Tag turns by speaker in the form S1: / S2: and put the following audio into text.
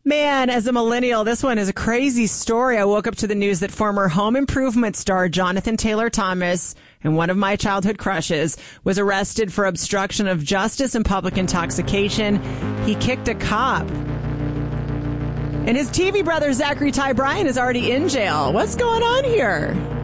S1: Man, as a millennial, this one is a crazy story. I woke up to the news that former Home Improvement star Jonathan Taylor Thomas, and one of my childhood crushes, was arrested for obstruction of justice and public intoxication. He kicked a cop. And his TV brother, Zachary Ty Bryan, is already in jail. What's going on here?